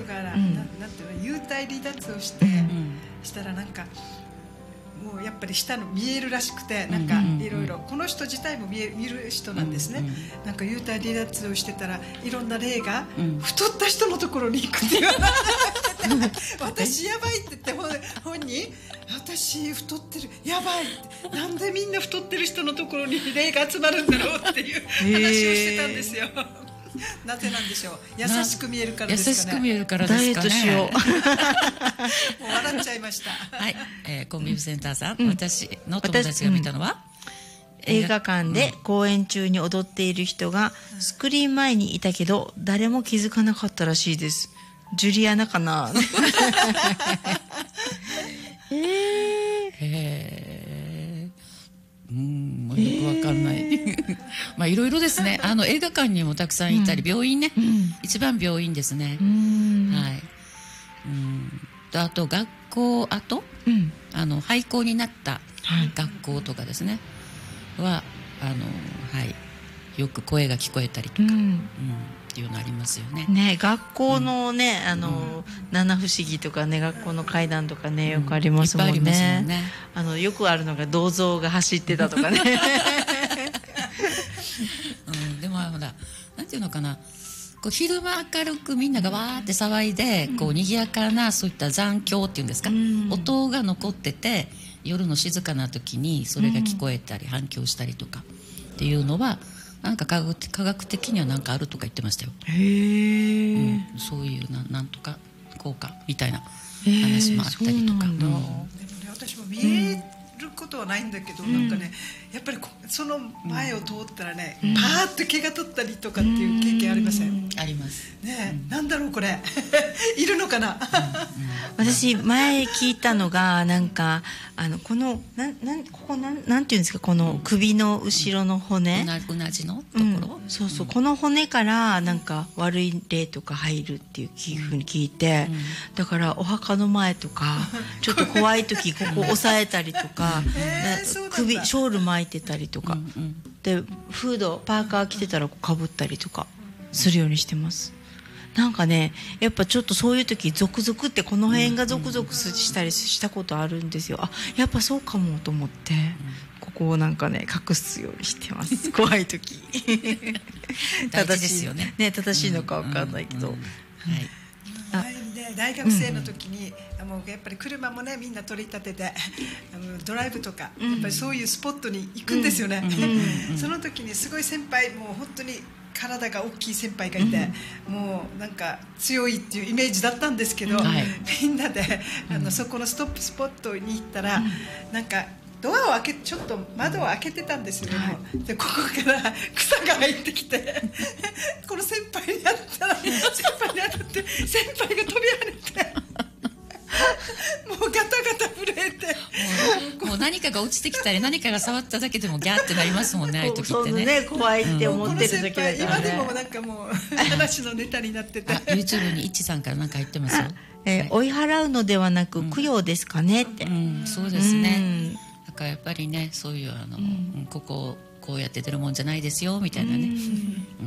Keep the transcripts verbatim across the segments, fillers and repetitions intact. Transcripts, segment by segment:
が、うん、な, なんていうの、幽体離脱をして、うん、したらなんかもうやっぱり下の見えるらしくて、なんかいろいろこの人自体も見え見る人なんですね、うんうん、なんか幽体離脱をしてたらいろんな霊が太った人のところに行くっていう私やばいって言って本人私太ってるやばいってなんでみんな太ってる人のところに霊が集まるんだろうっていう話をしてたんですよ。なぜなんでしょう。優しく見えるからですかね。 優しく見えるからですかね。 ダイエットしよう。 もう笑っちゃいました。 はい、えー、コンビニセンターさん、うん、私の友達が見たのは、 うん、映画館で公演中に踊っている人がスクリーン前にいたけど誰も気づかなかったらしいです。ジュリアナかな。 えー、へー、うん、もうよくわかんない。まあいろいろですね。あの映画館にもたくさんいたり、うん、病院ね、うん、一番病院ですね。はい。うん。あと学校あと、うん、あの廃校になった学校とかですね。はあのはいよく声が聞こえたりとか。うん。うん、っていうのありますよね。 ね、学校のね、うん、あの、うん、七不思議とかね、学校の階段とかね、よくありますもんね。うん、いっぱいありますもんね。あのよくあるのが銅像が走ってたとかね。 うん、でもほら、なんていうのかな、こう昼間明るくみんながわーって騒いで、うん、こう賑やかなそういった残響っていうんですか、うん、音が残ってて、夜の静かな時にそれが聞こえたり、うん、反響したりとかっていうのは。なんか科学、科学的には何かあるとか言ってましたよ。 へー、 うん、そういうな、なんとか効果みたいな話もあったりとか。 でもね、私も見えることはないんだけど、うん、なんかねやっぱりその前を通ったらね、うん、パーッと毛が取ったりとかっていう経験ありません？うん、 ありますね。うん、なんだろうこれいるのかな。 うん、私前聞いたのがなんかあのこのなんなんここなんなんていうんですか、この首の後ろの骨、 うなじのところ、 うん、そうそう、この骨からなんか悪い霊とか入るっていうふうに聞いて、うん、だからお墓の前とかちょっと怖い時ここ押さえたりとか、えー、首ショール巻いてたりとか、うんうん、でフードパーカー着てたらかぶったりとかするようにしてます。なんかね、やっぱちょっとそういう時ゾクゾクってこの辺がゾクゾクしたりしたことあるんですよ。あ、やっぱそうかもと思って、ここをなんかね隠すようにしてます。怖い時。 大事ですよね。 ね、正しいのかわかんないけど。はい。 前にね、大学生の時に、うん、もうやっぱり車もねみんな取り立ててあのドライブとか、うん、やっぱりそういうスポットに行くんですよね。うん、その時にすごい先輩、もう本当に体が大きい先輩がいて、うん、もうなんか強いっていうイメージだったんですけど、うん、はい、みんなであの、うん、そこのストップスポットに行ったら、うん、なんかドアを開けちょっと窓を開けてたんですよ、はい、でここから草が入ってきてこの先輩に当たったら先輩に当たって先輩が飛び跳ねてもうガタガタ震えてもう、もう何かが落ちてきたり何かが触っただけでもギャーってなりますもんね、ああいう時ってね。 ね、怖いって思ってる時だからね、 今でもなんかもう話のネタになってて YouTube にいちさんから何か入ってますよ。 えーはい、追い払うのではなく供養ですかねって、 うんうん、そうですね、うん、だからやっぱりね、そういうあの、うん、こここうやって出るもんじゃないですよみたいなね、うんうん、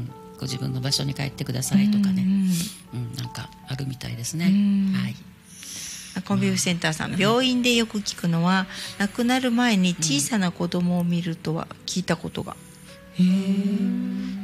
ご自分の場所に帰ってくださいとかね、うんうん、なんかあるみたいですね、はい。 コンビニセンターさん、病院でよく聞くのは亡くなる前に小さな子供を見るとは聞いたことが、うん、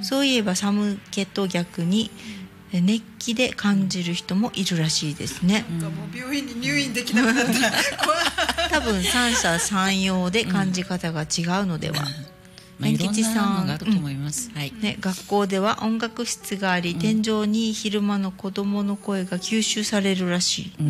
そういえば寒気と逆に熱気で感じる人もいるらしいですね。 なんかもう病院に入院できなくなった多分三者三様で感じ方が違うのでは、 まあ、いろんなのがあると思います、うん、はいね、学校では音楽室があり、うん、天井に昼間の子供の声が吸収されるらしい、うん、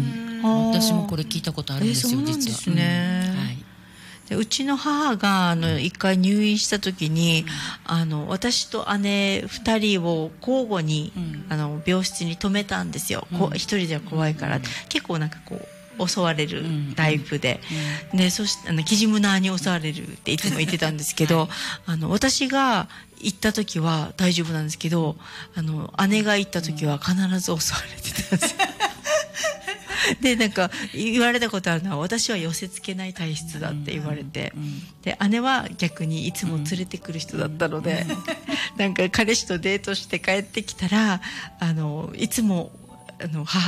私もこれ聞いたことあるんですよ、 実は。そうなんですね、うん、はい。でうちの母があの一回入院した時に、うん、あの私と姉ふたりを交互に、うん、あの病室に泊めたんですよ、うん、こ一人では怖いから、うん、結構なんかこう襲われるタイプで、うん、でそしてあのキジムナーに襲われるっていつも言ってたんですけど、はい、あの私が行った時は大丈夫なんですけど、あの姉が行った時は必ず襲われてたんですよでなんか言われたことあるのは、私は寄せ付けない体質だって言われて、うんうん、で姉は逆にいつも連れてくる人だったので、うん、なんか彼氏とデートして帰ってきたら、あのいつもあの母